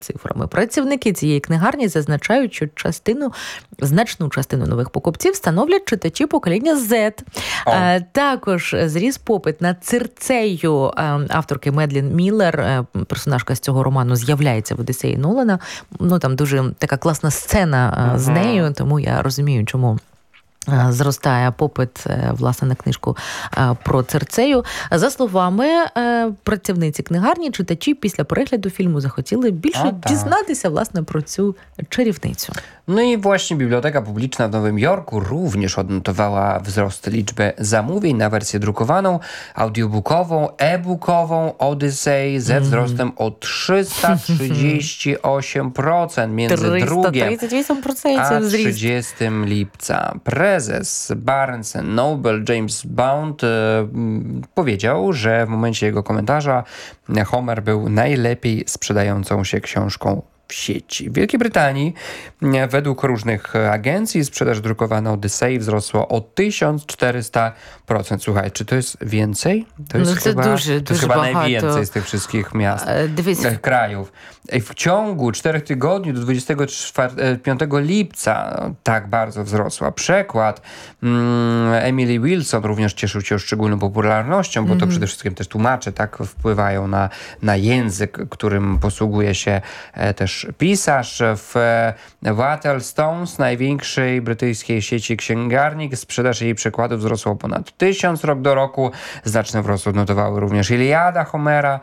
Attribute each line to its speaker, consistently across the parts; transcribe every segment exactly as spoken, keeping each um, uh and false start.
Speaker 1: цифрами. Працівники цієї книгарні зазначають, що частину, значну частину нових покупців становлять читачі покоління Z. Oh. Також зріс попит на Цирцею авторки Медлін Міллер. Персонажка з цього роману з'являється в Одіссеї Нолана. Ну, там дуже така класна сцена uh-huh. з нею, тому я розумію, чому зростає попит, власне, на книжку про Цирцею. За словами працівниці книгарні, читачі після перегляду фільму захотіли більше
Speaker 2: A,
Speaker 1: дізнатися, власне, про цю czarownicę.
Speaker 2: No i właśnie Biblioteka Publiczna w Nowym Jorku również odnotowała wzrost liczby zamówień na wersję drukowaną, audiobookową, e-bookową Odyssey ze wzrostem o trzysta trzydzieści osiem procent między drugim a trzydziestym lipca. Prezes Barnes and Noble James Bond e, powiedział, że w momencie jego komentarza Homer był najlepiej sprzedającą się książką w sieci. W Wielkiej Brytanii według różnych agencji sprzedaż drukowana Odyssey wzrosła o tysiąc czterysta procent. Słuchaj, czy to jest więcej? To jest
Speaker 1: no to
Speaker 2: chyba,
Speaker 1: duży,
Speaker 2: to jest chyba najwięcej z tych wszystkich miast, e, krajów. W ciągu czterech tygodni do dwudziestego piątego lipca tak bardzo wzrosła. Przekład mm, Emily Wilson również cieszył się szczególną popularnością, bo mm-hmm. to przede wszystkim też tłumacze tak wpływają na, na język, którym posługuje się e, też pisarz. W Waterstones, największej brytyjskiej sieci księgarni, sprzedaż jej przekładów wzrosła o ponad tysiąc rok do roku. Znaczny wzrost odnotowały również Iliada Homera,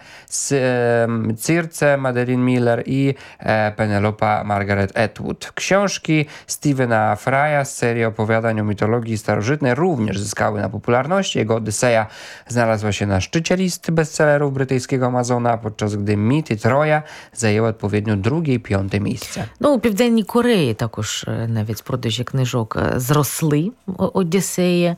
Speaker 2: Circe Madeline Miller i Penelopa Margaret Atwood. Książki Stephena Frya z serii opowiadań o mitologii starożytnej również zyskały na popularności. Jego Odyseja znalazła się na szczycie listy bestsellerów brytyjskiego Amazona, podczas gdy Mit i Troja zajęły odpowiednio drugie і п'яте місце.
Speaker 1: Ну, у Південній Кореї також навіть продажі книжок зросли, Одіссеї.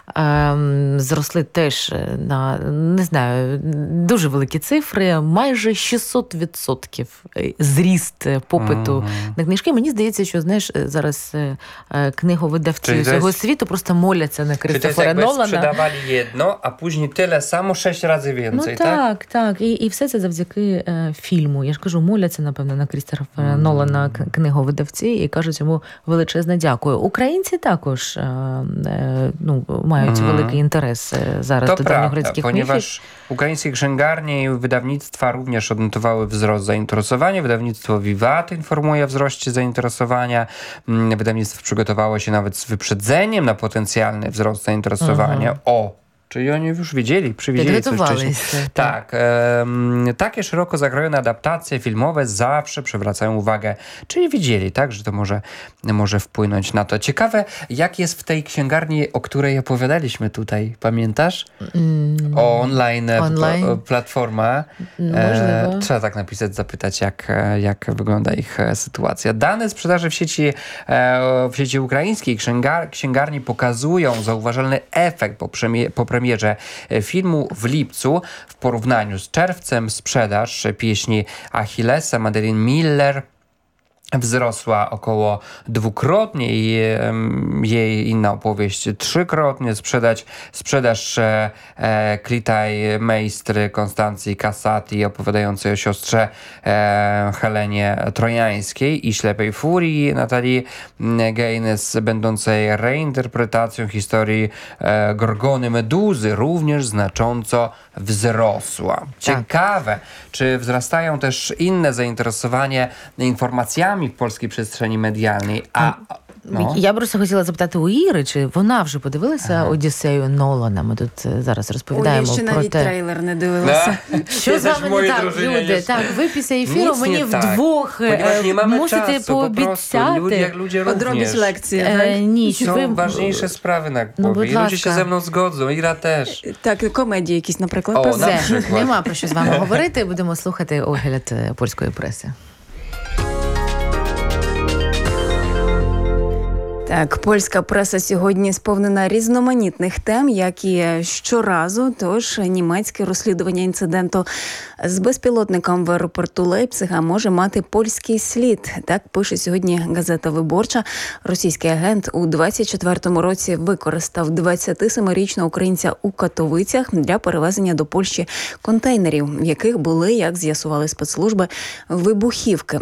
Speaker 1: Ем, зросли теж на, не знаю, дуже великі цифри, майже шістсот відсотків зріст попиту mm-hmm. на книжки. Мені здається, що, знаєш, зараз книговидавці цього jest... світу просто моляться на Крістофера Нолана.
Speaker 2: Sprzedawali jedno, a później tyle samo, sześć razy więcej,
Speaker 1: ну,
Speaker 2: tak?
Speaker 1: Так, так. І, і все це завдяки е, фільму. Я ж кажу, моляться, напевно, на Крістофера mm-hmm. Нолана книговидавці і кажуть йому величезне дякую. Українці також е, е, ну, мають mm-hmm. великий інтерес зараз
Speaker 2: to
Speaker 1: do
Speaker 2: давньогрецьких mifów. Ponieważ ukraińskie księgarnie i wydawnictwa również odnotowały wzrost zainteresowania. Wydawnictwo Wiwat informuje o wzroście zainteresowania. Wydawnictwo przygotowało się nawet z wyprzedzeniem na potencjalny wzrost zainteresowania. Mm-hmm. O! Czyli oni już wiedzieli, przewidzieli coś wcześniej. Tak. E, takie szeroko zakrojone adaptacje filmowe zawsze przywracają uwagę. Czyli wiedzieli, tak, że to może, może wpłynąć na to. Ciekawe, jak jest w tej księgarni, o której opowiadaliśmy tutaj. Pamiętasz? Mm. O online, online? P- platforma. E, trzeba tak napisać, zapytać, jak, jak wygląda ich sytuacja. Dane sprzedaży w sieci, e, w sieci ukraińskiej księgar- księgarni pokazują zauważalny efekt po, premie- po premierze premierze filmu w lipcu. W porównaniu z czerwcem sprzedaż pieśni Achillesa Madeline Miller wzrosła około dwukrotnie i jej inna opowieść trzykrotnie. Sprzedać, sprzedaż e, Klitaj-Meistry Konstancji Kasati opowiadającej o siostrze e, Helenie Trojańskiej i Ślepej Furii Natalii Gaines będącej reinterpretacją historii e, Gorgony Meduzy również znacząco wzrosła. Ciekawe, czy wzrastają też inne zainteresowanie informacjami в польській przestrzeni медіальній. А
Speaker 1: No. Я просто хотіла запитати у Іри, чи вона вже подивилася ага. Одіссею Нолана? Ми тут зараз розповідаємо
Speaker 3: Ой,
Speaker 1: про те.
Speaker 3: Ой, я ще навіть трейлер не дивилася.
Speaker 1: Да? Що з вами не так, люди? Так, ви після ефіру мені вдвох мусите пообіцяти.
Speaker 2: Ludzie, jak ludzie
Speaker 3: odrobić lekcję, tak?
Speaker 1: E, ні,
Speaker 2: Są
Speaker 1: ви...
Speaker 2: ważniejsze sprawy na głowie. I ludzie się ze mną zgodzą. Ira też.
Speaker 3: Так, комедії якісь, наприклад,
Speaker 2: О,
Speaker 3: про
Speaker 2: на
Speaker 1: Все, нема про що з вами говорити. Будемо слухати огляд польської преси.
Speaker 3: Так, польська преса сьогодні сповнена різноманітних тем, як і щоразу. Тож німецьке розслідування інциденту з безпілотником в аеропорту Лейпцига може мати польський слід. Так пише сьогодні газета «Виборча». Російський агент у двадцять четвертому році використав двадцятисемирічного українця у Катовицях для перевезення до Польщі контейнерів, в яких були, як з'ясували спецслужби, вибухівки.